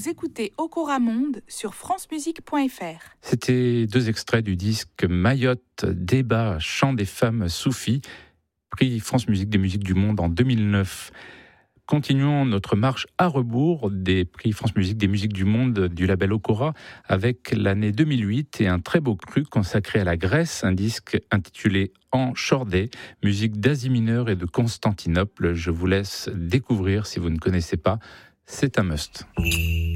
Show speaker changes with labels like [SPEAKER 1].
[SPEAKER 1] Vous écoutez Okora Monde sur francemusique.fr.
[SPEAKER 2] C'était 2 extraits du disque Mayotte, débat, chant des femmes soufis, prix France Musique des musiques du monde en 2009. Continuons notre marche à rebours des prix France Musique des musiques du monde du label Okora avec l'année 2008 et un très beau cru consacré à la Grèce, un disque intitulé En Chordé, musique d'Asie mineure et de Constantinople. Je vous laisse découvrir si vous ne connaissez pas, c'est un must.